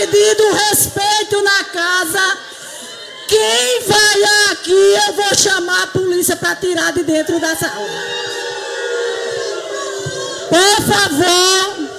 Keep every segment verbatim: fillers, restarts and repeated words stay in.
pedido respeito na casa. Quem vai aqui, eu vou chamar a polícia para tirar de dentro da sala. Por favor.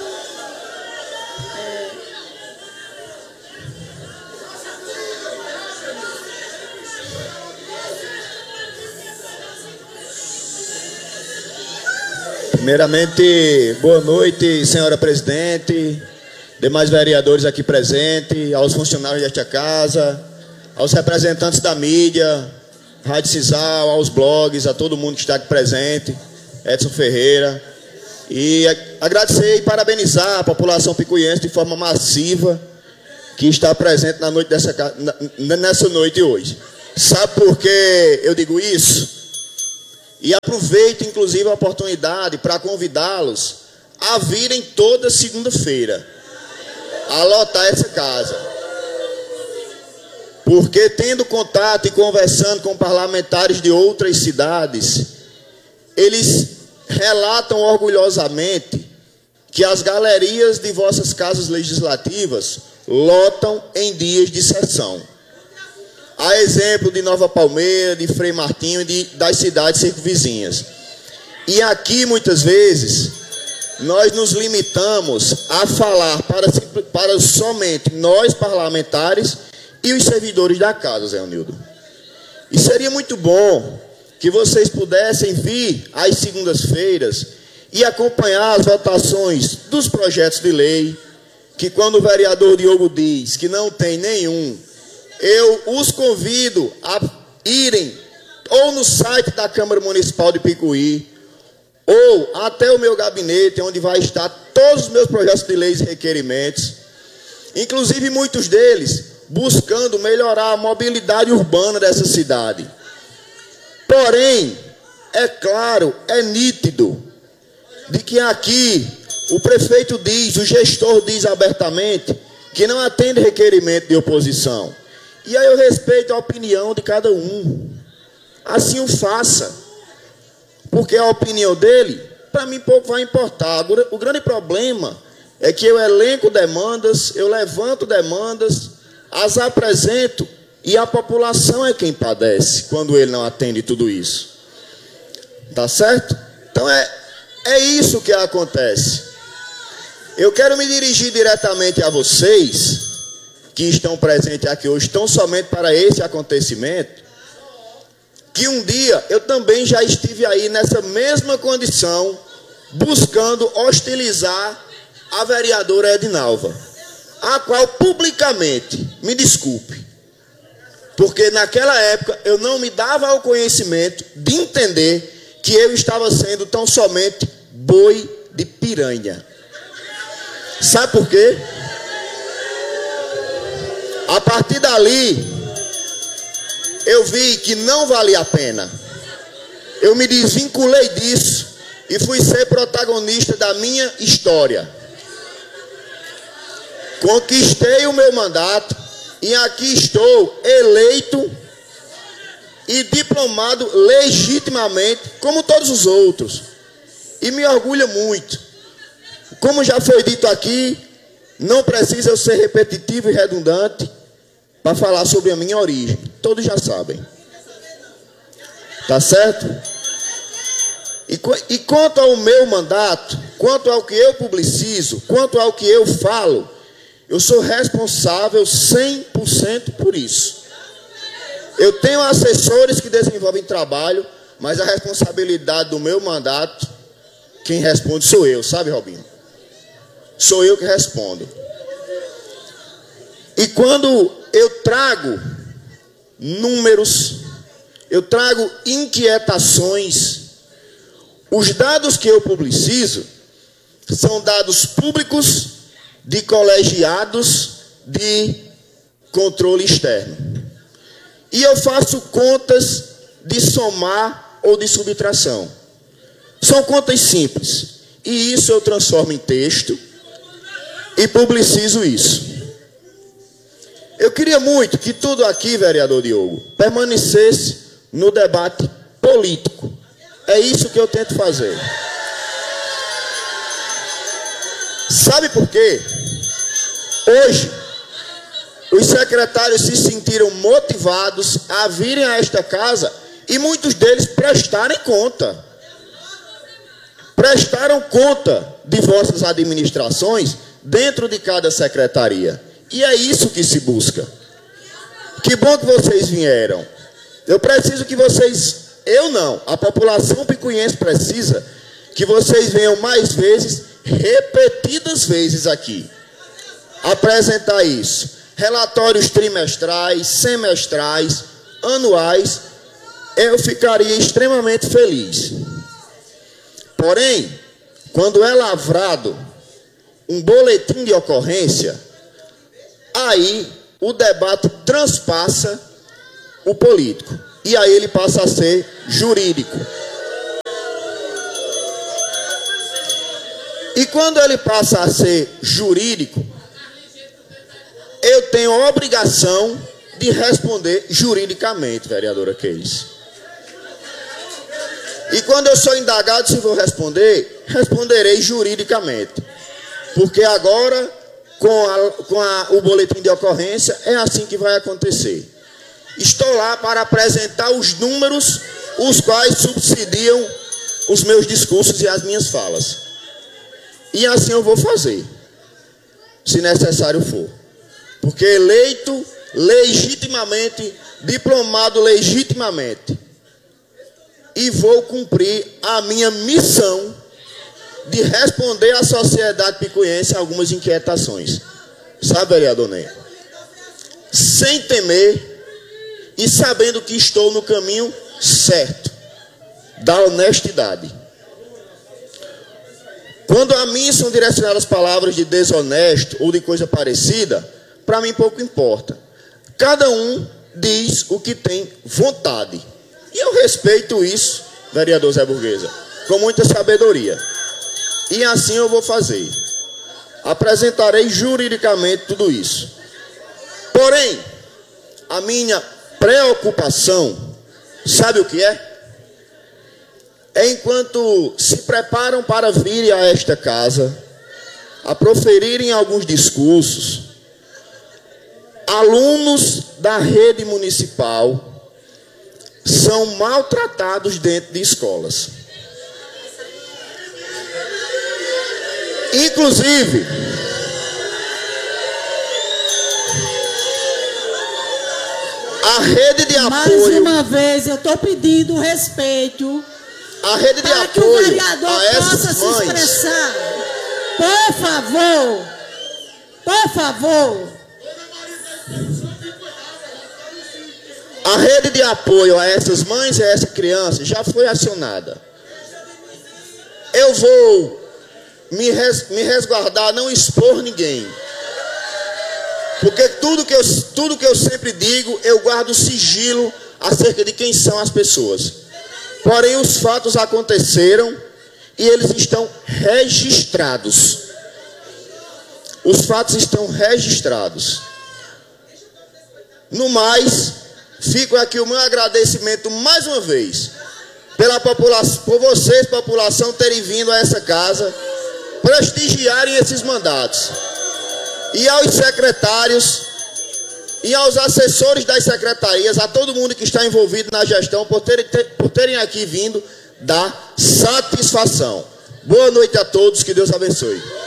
Primeiramente, boa noite, senhora presidente, demais vereadores aqui presentes, aos funcionários desta casa, aos representantes da mídia, Rádio Cisal, aos blogs, a todo mundo que está aqui presente, Edson Ferreira. E agradecer e parabenizar a população picuiense de forma massiva que está presente na noite dessa, nessa noite hoje. Sabe por que eu digo isso? E aproveito, inclusive, a oportunidade para convidá-los a virem toda segunda-feira a lotar essa casa. Porque, tendo contato e conversando com parlamentares de outras cidades, eles relatam orgulhosamente que as galerias de vossas casas legislativas lotam em dias de sessão. A exemplo de Nova Palmeira, de Frei Martinho e de, das cidades circunvizinhas. E aqui, muitas vezes, nós nos limitamos a falar para, para somente nós, parlamentares, e os servidores da casa, Zé Nildo. E seria muito bom que vocês pudessem vir às segundas-feiras e acompanhar as votações dos projetos de lei, que quando o vereador Diogo diz que não tem nenhum, eu os convido a irem ou no site da Câmara Municipal de Picuí, ou até o meu gabinete, onde vai estar todos os meus projetos de leis e requerimentos, inclusive muitos deles buscando melhorar a mobilidade urbana dessa cidade. Porém, é claro, é nítido, de que aqui o prefeito diz, o gestor diz abertamente, que não atende requerimento de oposição. E aí eu respeito a opinião de cada um. Assim o faça. Porque a opinião dele, para mim, pouco vai importar. Agora, o grande problema é que eu elenco demandas, eu levanto demandas, as apresento, e a população é quem padece quando ele não atende tudo isso. Tá certo? Então é, é isso que acontece. Eu quero me dirigir diretamente a vocês que estão presentes aqui hoje, tão somente para esse acontecimento, que um dia eu também já estive aí nessa mesma condição, buscando hostilizar a vereadora Edinalva, a qual publicamente, me desculpe, porque naquela época eu não me dava ao conhecimento de entender que eu estava sendo tão somente boi de piranha. Sabe por quê? A partir dali, eu vi que não valia a pena. Eu me desvinculei disso e fui ser protagonista da minha história. Conquistei o meu mandato e aqui estou eleito e diplomado legitimamente, como todos os outros. E me orgulha muito. Como já foi dito aqui, não precisa eu ser repetitivo e redundante para falar sobre a minha origem. Todos já sabem. Tá certo? E, e quanto ao meu mandato, quanto ao que eu publicizo, quanto ao que eu falo, eu sou responsável cem por cento por isso. Eu tenho assessores que desenvolvem trabalho, mas a responsabilidade do meu mandato, quem responde sou eu, sabe, Robinho? Sou eu que respondo. E quando eu trago números, eu trago inquietações, os dados que eu publicizo são dados públicos de colegiados de controle externo. E eu faço contas de somar ou de subtração. São contas simples. E isso eu transformo em texto e publicizo isso. Eu queria muito que tudo aqui, vereador Diogo, permanecesse no debate político. É isso que eu tento fazer. Sabe por quê? Hoje, os secretários se sentiram motivados a virem a esta casa e muitos deles prestarem conta. Prestaram conta de vossas administrações dentro de cada secretaria. E é isso que se busca. Que bom que vocês vieram. Eu preciso que vocês, eu não, a população picuiense precisa que vocês venham mais vezes, repetidas vezes aqui, apresentar isso. Relatórios trimestrais, semestrais, anuais, eu ficaria extremamente feliz. Porém, quando é lavrado um boletim de ocorrência, aí o debate transpassa o político. E aí ele passa a ser jurídico. E quando ele passa a ser jurídico, eu tenho a obrigação de responder juridicamente, vereadora Keis. E quando eu sou indagado se vou responder, responderei juridicamente. Porque agora, com, a, com a, o boletim de ocorrência, é assim que vai acontecer. Estou lá para apresentar os números, os quais subsidiam os meus discursos e as minhas falas. E assim eu vou fazer, se necessário for. Porque eleito legitimamente, diplomado legitimamente, e vou cumprir a minha missão de responder à sociedade picuiense algumas inquietações. Sabe, vereador Ney? Sem temer e sabendo que estou no caminho certo, da honestidade. Quando a mim são direcionadas palavras de desonesto ou de coisa parecida, para mim pouco importa. Cada um diz o que tem vontade. E eu respeito isso, vereador Zé Burguesa, com muita sabedoria. E assim eu vou fazer. Apresentarei juridicamente tudo isso. Porém, a minha preocupação, sabe o que é? É enquanto se preparam para vir a esta casa, a proferirem alguns discursos, alunos da rede municipal são maltratados dentro de escolas. Inclusive, a rede de apoio... Mais uma vez, eu estou pedindo respeito... A rede de para que apoio o vereador a essas possa se mães, expressar. Por favor, por favor. A rede de apoio a essas mães e a essa criança já foi acionada. Eu vou me, res, me resguardar, não expor ninguém. Porque tudo que, eu, tudo que eu sempre digo, eu guardo sigilo acerca de quem são as pessoas. Porém, os fatos aconteceram e eles estão registrados. Os fatos estão registrados. No mais, fico aqui o meu agradecimento mais uma vez pela população, por vocês, população, terem vindo a essa casa, prestigiarem esses mandatos. E aos secretários e aos assessores das secretarias, a todo mundo que está envolvido na gestão, por terem, ter, por terem aqui vindo dar satisfação. Boa noite a todos, que Deus abençoe.